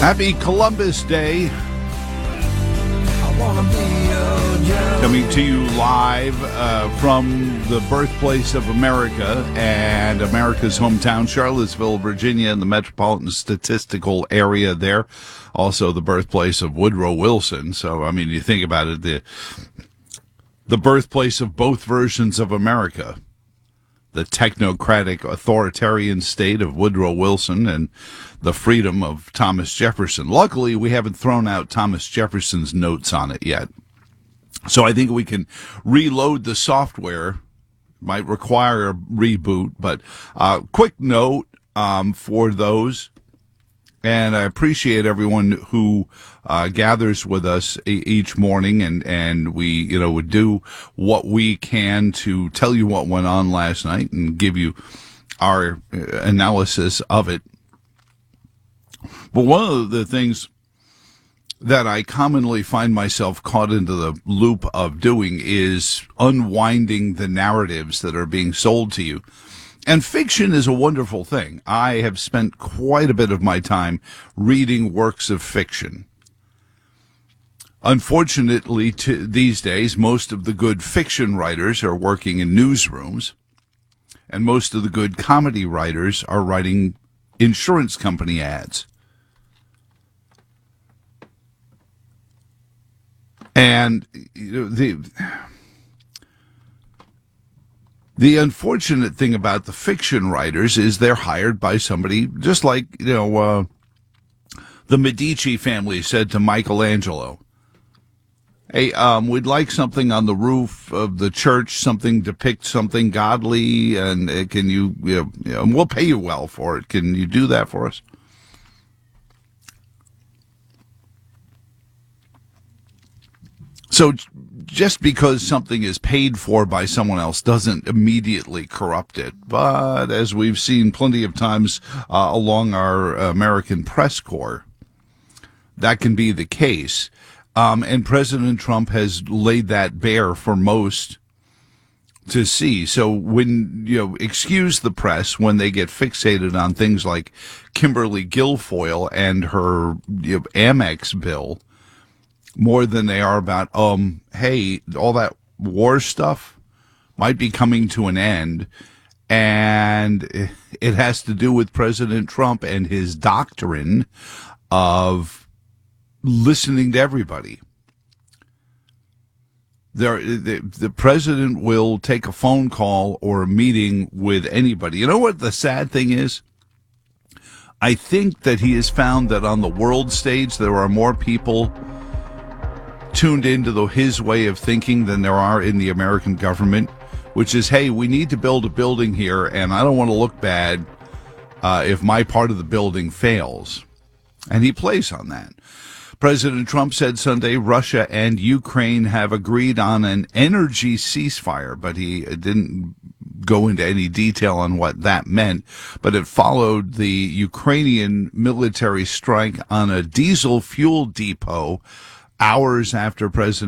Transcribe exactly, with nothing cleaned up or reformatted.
Happy Columbus Day. I wanna be your Joe. Coming to you live uh, from the birthplace of America and America's hometown, Charlottesville, Virginia, in the metropolitan statistical area there. Also the birthplace of Woodrow Wilson. So, I mean, you think about it, the, the birthplace of both versions of America. The technocratic authoritarian state of Woodrow Wilson and the freedom of Thomas Jefferson. Luckily, we haven't thrown out Thomas Jefferson's notes on it yet. So I think we can reload the software. Might require a reboot, but uh, quick note um, for those. And I appreciate everyone who uh, gathers with us e- each morning, and, and we, you know, would do what we can to tell you what went on last night and give you our analysis of it. But one of the things that I commonly find myself caught into the loop of doing is unwinding the narratives that are being sold to you. And fiction is a wonderful thing. I have spent quite a bit of my time reading works of fiction. Unfortunately, to these days, most of the good fiction writers are working in newsrooms, and most of the good comedy writers are writing insurance company ads. And you know, the... The unfortunate thing about the fiction writers is they're hired by somebody, just like, you know, uh, the Medici family said to Michelangelo, hey, um, we'd like something on the roof of the church, something depict something godly, and uh, can you, you know, you know, we'll pay you well for it. Can you do that for us? So just because something is paid for by someone else doesn't immediately corrupt it. But as we've seen plenty of times uh, along our American press corps, that can be the case. Um, and President Trump has laid that bare for most to see. So when, you know, excuse the press when they get fixated on things like Kimberly Guilfoyle and her, you know, Amex bill, more than they are about, um, hey, all that war stuff might be coming to an end, and it has to do with President Trump and his doctrine of listening to everybody. There, the, the president will take a phone call or a meeting with anybody. You know what the sad thing is? I think that he has found that on the world stage there are more people tuned into the, his way of thinking than there are in the American government, which is, hey, we need to build a building here, and I don't want to look bad uh, if my part of the building fails. And he plays on that. President Trump said Sunday Russia and Ukraine have agreed on an energy ceasefire, but he didn't go into any detail on what that meant. But it followed the Ukrainian military strike on a diesel fuel depot hours after President